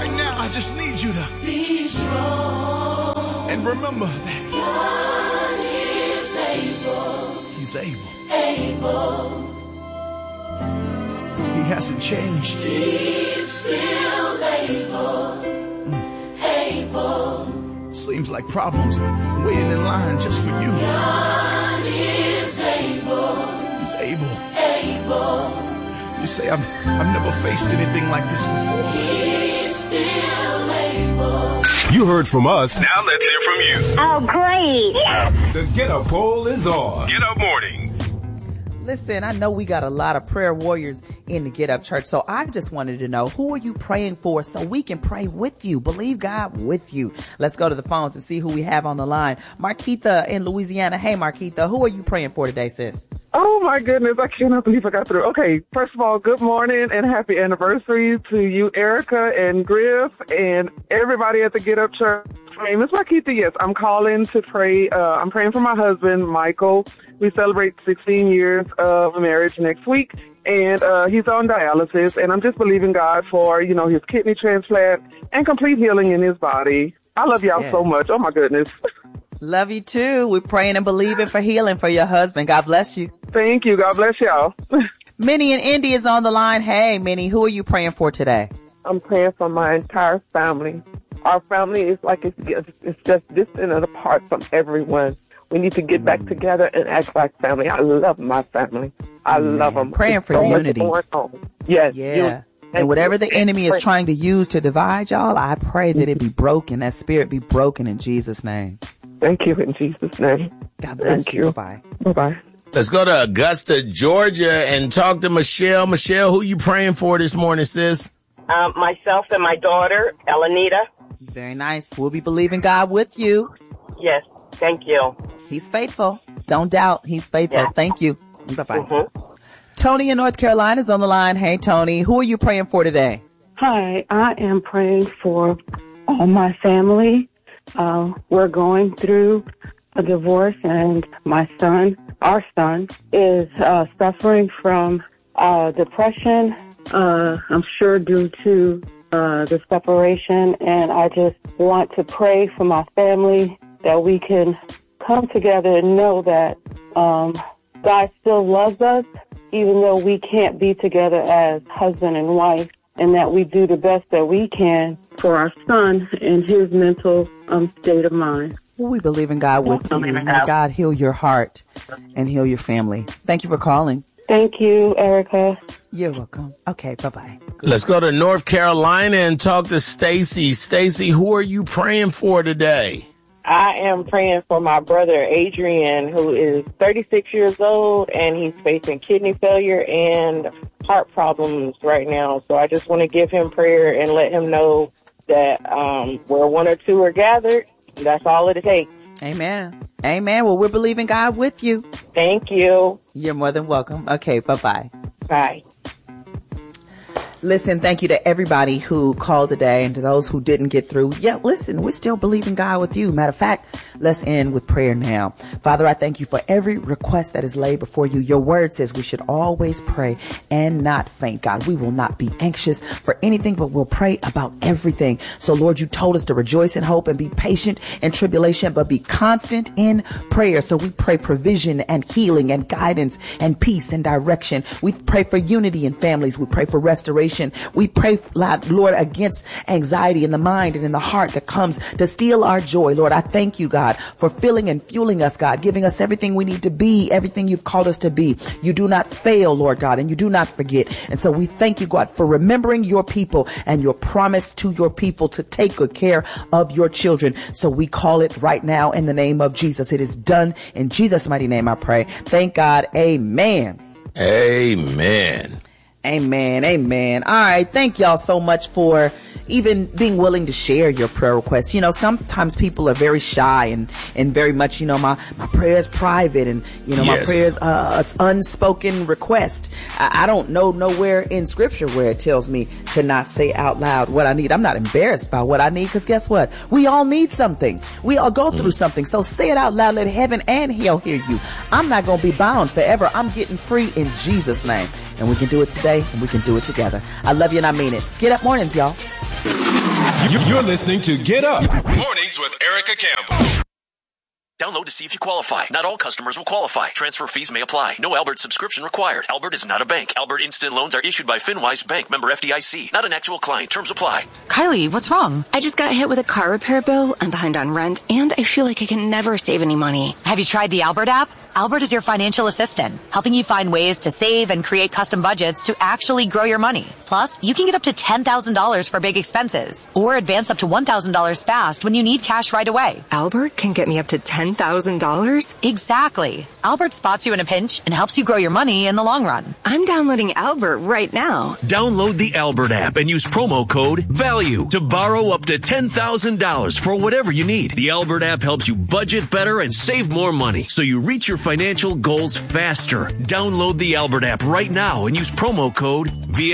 right now, I just need you to be strong. And remember that God is able. He's able. Able. He hasn't changed. He's still able. Able. Seems like problems are waiting in line just for you. God is able. He's able. Able. You say, I've never faced anything like this before. He's still able. You heard from us. Now let's hear from you. Oh, great. Yes. The Get Up poll is on. Get Up Morning. Listen, I know we got a lot of prayer warriors in the Get Up Church, so I just wanted to know, who are you praying for so we can pray with you, believe God with you. Let's go to the phones and see who we have on the line. Marquita in Louisiana. Hey, Marquita, who are you praying for today, sis? Oh, my goodness. I cannot believe I got through. Okay, first of all, good morning and happy anniversary to you, Erica and Griff, and everybody at the Get Up Church. My name is Marquita. Yes, I'm calling to pray. I'm praying for my husband, Michael. We celebrate 16 years of marriage next week, and he's on dialysis, and I'm just believing God for, his kidney transplant and complete healing in his body. I love y'all so much. Oh, my goodness. Love you, too. We're praying and believing for healing for your husband. God bless you. Thank you. God bless y'all. Minnie in Indy is on the line. Hey, Minnie, who are you praying for today? I'm praying for my entire family. Our family is like it's just distant and apart from everyone. We need to get back together and act like family. I love my family. I love them. Praying for unity. Yes. Yeah. And whatever the enemy is trying to use to divide y'all, I pray that it be broken, that spirit be broken in Jesus' name. Thank you in Jesus' name. God bless you. Bye-bye. Bye-bye. Let's go to Augusta, Georgia, and talk to Michelle. Michelle, who you praying for this morning, sis? Myself and my daughter, Elenita. Very nice. We'll be believing God with you. Yes. Thank you. He's faithful. Don't doubt. He's faithful. Yeah. Thank you. Bye-bye. Mm-hmm. Tony in North Carolina is on the line. Hey, Tony. Who are you praying for today? Hi. I am praying for all my family. We're going through a divorce, and my son, our son, is suffering from depression, I'm sure due to the separation, and I just want to pray for my family that we can come together and know that God still loves us, even though we can't be together as husband and wife, and that we do the best that we can for our son and his mental state of mind. Well, we believe in God with you. May God heal your heart and heal your family. Thank you for calling. Thank you, Erica. You're welcome. Okay, bye-bye. Let's go to North Carolina and talk to Stacy. Stacy, who are you praying for today? I am praying for my brother, Adrian, who is 36 years old, and he's facing kidney failure and heart problems right now. So I just want to give him prayer and let him know that where one or two are gathered, that's all it takes. Amen. Amen. Well, we're believing God with you. Thank you. You're more than welcome. Okay, bye-bye. Bye. Listen, thank you to everybody who called today and to those who didn't get through. Yeah, listen, we still believe in God with you. Matter of fact, let's end with prayer now. Father, I thank you for every request that is laid before you. Your word says we should always pray and not faint. God, we will not be anxious for anything, but we'll pray about everything. So, Lord, you told us to rejoice in hope and be patient in tribulation, but be constant in prayer. So we pray provision and healing and guidance and peace and direction. We pray for unity in families. We pray for restoration. We pray, Lord, against anxiety in the mind and in the heart that comes to steal our joy. Lord, I thank you, God, for filling and fueling us, God, giving us everything we need to be, everything you've called us to be. You do not fail, Lord God, and you do not forget. And so we thank you, God, for remembering your people and your promise to your people to take good care of your children. So we call it right now in the name of Jesus. It is done in Jesus' mighty name, I pray. Thank God. Amen. Amen. Amen. Amen. All right. Thank y'all so much for even being willing to share your prayer requests. You know, sometimes people are very shy and very much, my prayer is private and, my prayer is unspoken request. I don't know nowhere in scripture where it tells me to not say out loud what I need. I'm not embarrassed by what I need because guess what? We all need something. We all go through something. So say it out loud. Let heaven and hell hear you. I'm not going to be bound forever. I'm getting free in Jesus' name. And we can do it today and we can do it together. I love you and I mean it. Let's Get Up Mornings, y'all. You're listening to Get Up. Mornings with Erica Campbell. Download to see if you qualify. Not all customers will qualify. Transfer fees may apply. No Albert subscription required. Albert is not a bank. Albert Instant Loans are issued by FinWise Bank, member FDIC. Not an actual client. Terms apply. Kylie, what's wrong? I just got hit with a car repair bill. I'm behind on rent, and I feel like I can never save any money. Have you tried the Albert app? Albert is your financial assistant, helping you find ways to save and create custom budgets to actually grow your money. Plus, you can get up to $10,000 for big expenses, or advance up to $1,000 fast when you need cash right away. Albert can get me up to $10,000? Exactly. Albert spots you in a pinch and helps you grow your money in the long run. I'm downloading Albert right now. Download the Albert app and use promo code VALUE to borrow up to $10,000 for whatever you need. The Albert app helps you budget better and save more money, so you reach your financial goals faster. Download the Albert app right now and use promo code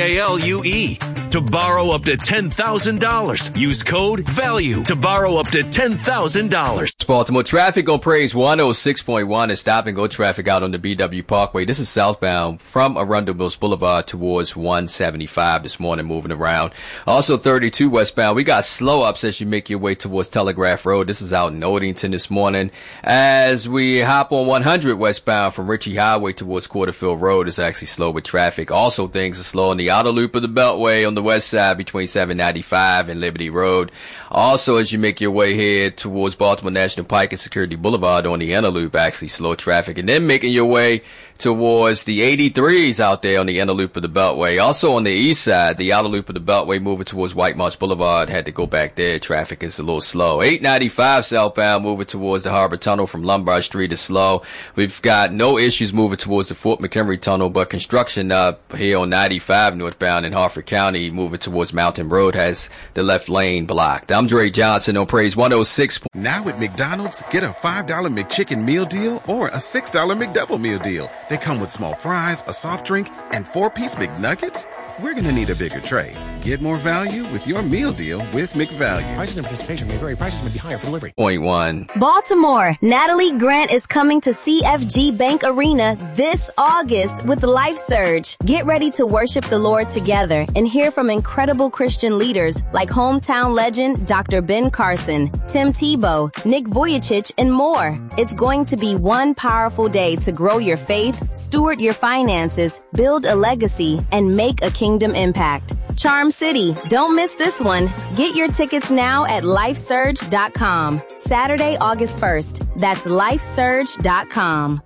VALUE to borrow up to $10,000. Use code VALUE to borrow up to $10,000. Baltimore traffic on Praise 106.1 is stop and go traffic out on the BW Parkway. This is southbound from Arundel Mills Boulevard towards 175 this morning, moving around. Also 32 westbound. We got slow ups as you make your way towards Telegraph Road. This is out in Odenton this morning. As we hop on 100 westbound from Ritchie Highway towards Quarterfield Road, it's actually slow with traffic. Also things are slow on the outer loop of the Beltway on the west side between 795 and Liberty Road. Also, as you make your way here towards Baltimore National Pike and Security Boulevard on the inner loop, actually slow traffic. And then making your way towards the 83s out there on the inner loop of the Beltway. Also on the east side, the outer loop of the Beltway moving towards White Marsh Boulevard. Had to go back there. Traffic is a little slow. 895 southbound moving towards the Harbor Tunnel from Lombard Street is slow. We've got no issues moving towards the Fort McHenry Tunnel, but construction up here on 95 northbound in Harford County moving towards Mountain Road has the left lane blocked. I'm Dre Johnson on Praise 106. Now at McDonald's, get a $5 McChicken meal deal or a $6 McDouble meal deal. They come with small fries, a soft drink, and 4-piece McNuggets. We're going to need a bigger tray. Get more value with your meal deal with McValue. Prices and participation may vary. Prices may be higher for delivery. Point one. Baltimore, Natalie Grant is coming to CFG Bank Arena this August with Life Surge. Get ready to worship the Lord together and hear from incredible Christian leaders like hometown legend Dr. Ben Carson, Tim Tebow, Nick Vujicic, and more. It's going to be one powerful day to grow your faith, steward your finances, build a legacy, and make a kingdom impact. Charm City, don't miss this one. Get your tickets now at lifesurge.com. Saturday, August 1st. That's lifesurge.com.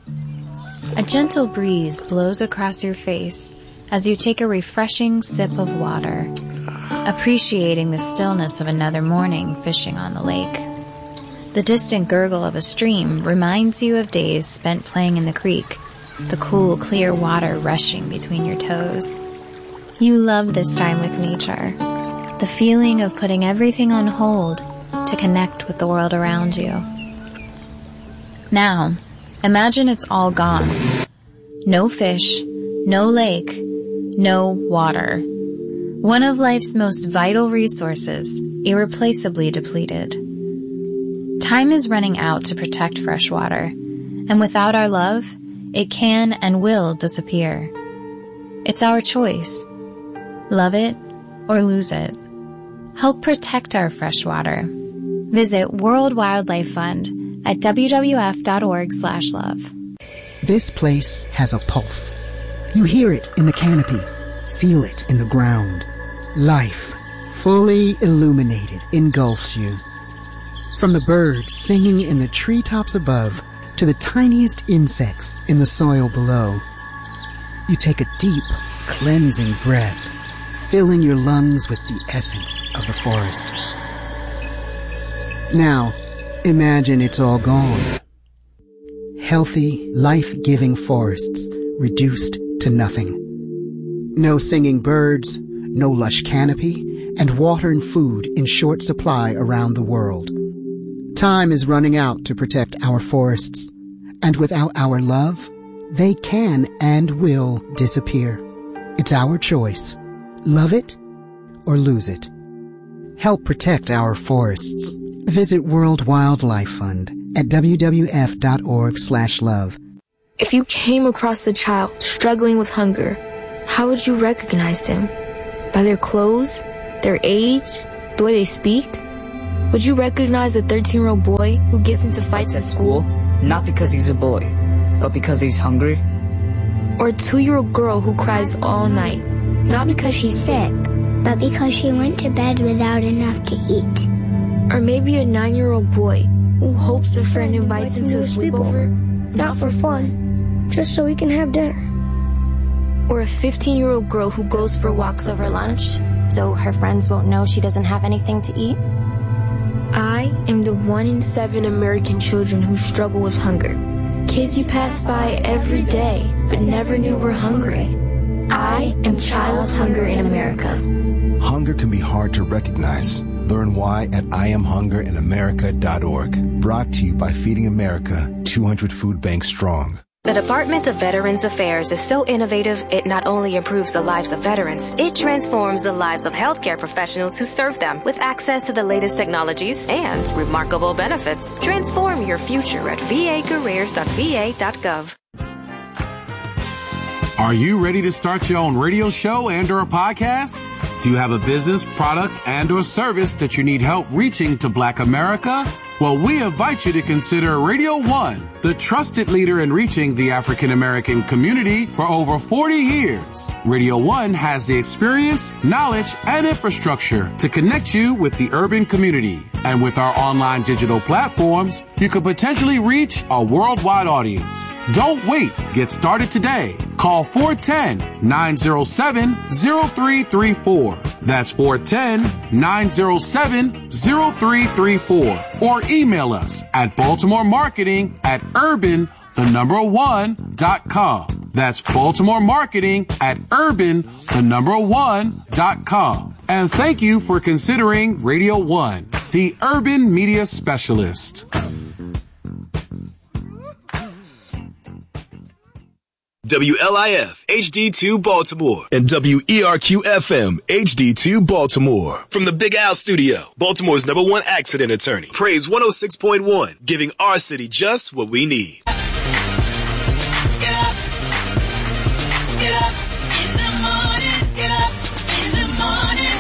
A gentle breeze blows across your face as you take a refreshing sip of water, appreciating the stillness of another morning fishing on the lake. The distant gurgle of a stream reminds you of days spent playing in the creek, the cool, clear water rushing between your toes. You love this time with nature, the feeling of putting everything on hold to connect with the world around you. Now, imagine it's all gone. No fish, no lake, no water. One of life's most vital resources, irreplaceably depleted. Time is running out to protect fresh water, and without our love, it can and will disappear. It's our choice. Love it or lose it. Help protect our fresh water. Visit World Wildlife Fund at wwf.org/love. This place has a pulse. You hear it in the canopy, feel it in the ground. Life, fully illuminated, engulfs you. From the birds singing in the treetops above to the tiniest insects in the soil below, you take a deep, cleansing breath, filling your lungs with the essence of the forest. Now, imagine it's all gone. Healthy, life-giving forests reduced to nothing. No singing birds, no lush canopy, and water and food in short supply around the world. Time is running out to protect our forests, and without our love, they can and will disappear. It's our choice. Love it or lose it. Help protect our forests. Visit World Wildlife Fund at wwf.org/love. If you came across a child struggling with hunger, how would you recognize them? By their clothes, their age, the way they speak? Would you recognize a 13-year-old boy who gets into fights at school? Not because he's a boy, but because he's hungry? Or a 2-year-old girl who cries all night, not because she's sick, but because she went to bed without enough to eat? Or maybe a 9-year-old boy who hopes a friend invites him to a sleepover, not for fun, just so we can have dinner. Or a 15-year-old girl who goes for walks over lunch, so her friends won't know she doesn't have anything to eat? I am the 1 in 7 American children who struggle with hunger. Kids you pass by every day, but never knew were hungry. I am child hunger in America. Hunger can be hard to recognize. Learn why at IamHungerInAmerica.org. Brought to you by Feeding America, 200 Food Banks Strong. The Department of Veterans Affairs is so innovative, it not only improves the lives of veterans, it transforms the lives of healthcare professionals who serve them with access to the latest technologies and remarkable benefits. Transform your future at vacareers.va.gov. Are you ready to start your own radio show and/or a podcast? Do you have a business, product, and/or service that you need help reaching to Black America? Well, we invite you to consider Radio One, the trusted leader in reaching the African American community for over 40 years. Radio One has the experience, knowledge, and infrastructure to connect you with the urban community. And with our online digital platforms, you could potentially reach a worldwide audience. Don't wait. Get started today. Call 410-907-0334. That's 410-907-0334. Or email us at BaltimoreMarketing@urban1.com. That's BaltimoreMarketing@urban1.com. And thank you for considering Radio One, the urban media specialist. WLIF HD2 Baltimore and WERQ FM HD2 Baltimore. From the Big Al Studio, Baltimore's #1 accident attorney. Praise 106.1, giving our city just what we need. Get up. Get up in the morning. Get up in the morning.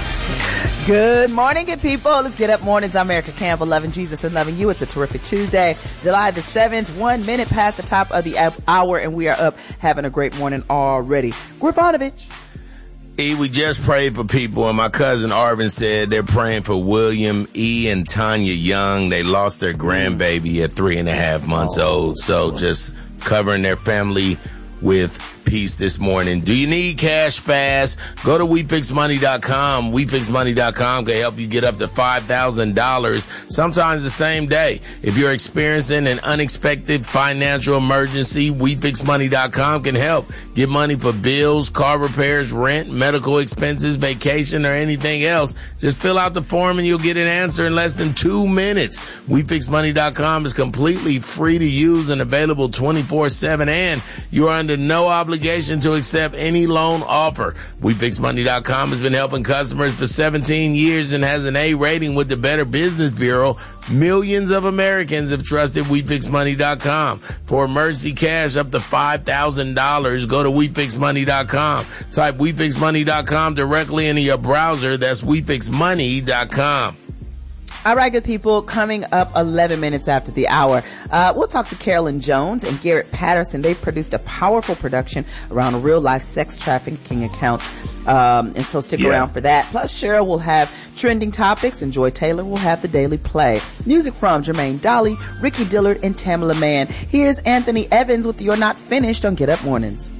Good morning, good people. Let's get up mornings. I'm Erica Campbell, loving Jesus and loving you. It's a terrific Tuesday, July the 7th, 1 minute past the top of the hour, and we are up having a great morning already. Grifonovich. We just prayed for people, and my cousin Arvin said they're praying for William E. and Tanya Young. They lost their grandbaby at 3.5 months old, so just covering their family with peace this morning. Do you need cash fast? Go to WeFixMoney.com. WeFixMoney.com can help you get up to $5,000, sometimes the same day. If you're experiencing an unexpected financial emergency, WeFixMoney.com can help. Get money for bills, car repairs, rent, medical expenses, vacation, or anything else. Just fill out the form and you'll get an answer in less than 2 minutes. WeFixMoney.com is completely free to use and available 24/7, and you are under no obligation to accept any loan offer. WeFixMoney.com has been helping customers for 17 years and has an A rating with the Better Business Bureau. Millions of Americans have trusted WeFixMoney.com. For emergency cash up to $5,000, go to WeFixMoney.com. Type WeFixMoney.com directly into your browser. That's WeFixMoney.com. All right, good people, coming up 11 minutes after the hour, we'll talk to Carolyn Jones and Garrett Patterson. They've produced a powerful production around real-life sex trafficking accounts, and so stick around for that. Plus, Cheryl will have trending topics, and Joy Taylor will have the Daily Play. Music from Jermaine Dolly, Ricky Dillard, and Tamala Mann. Here's Anthony Evans with You're Not Finished on Get Up Mornings.